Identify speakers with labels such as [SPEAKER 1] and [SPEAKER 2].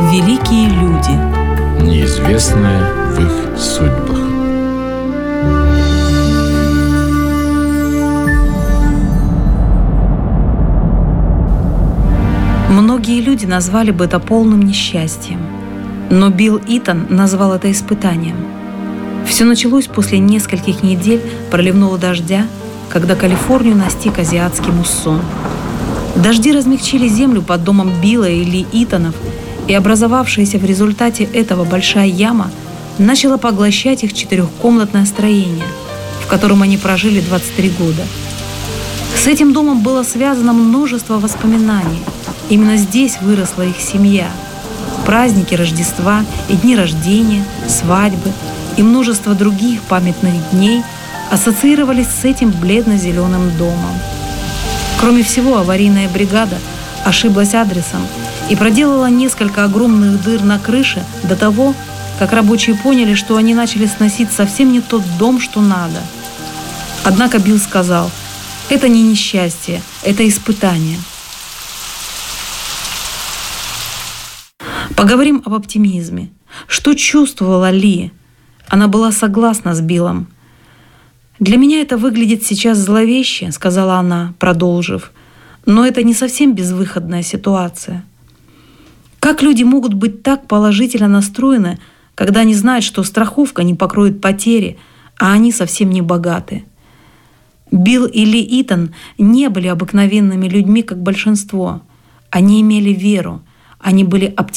[SPEAKER 1] Великие люди.
[SPEAKER 2] Неизвестное в их судьбах.
[SPEAKER 1] Многие люди назвали бы это полным несчастьем, но Билл Итон назвал это испытанием. Все началось после нескольких недель проливного дождя, когда Калифорнию настиг азиатский муссон. Дожди размягчили землю под домом Билла и Ли Итонов, и образовавшаяся в результате этого большая яма начала поглощать их четырехкомнатное строение, в котором они прожили 23 года. С этим домом было связано множество воспоминаний. Именно здесь выросла их семья. Праздники Рождества и дни рождения, свадьбы и множество других памятных дней ассоциировались с этим бледно-зеленым домом. Кроме всего, аварийная бригада ошиблась адресом и проделала несколько огромных дыр на крыше до того, как рабочие поняли, что они начали сносить совсем не тот дом, что надо. Однако Билл сказал: «Это не несчастье, это испытание». Поговорим об оптимизме. Что чувствовала Ли? Она была согласна с Биллом. «Для меня это выглядит сейчас зловеще», — сказала она, продолжив, «но это не совсем безвыходная ситуация. Как люди могут быть так положительно настроены, когда они знают, что страховка не покроет потери, а они совсем не богаты?» Билл и Ли Итон не были обыкновенными людьми, как большинство. Они имели веру, они были оптимистами.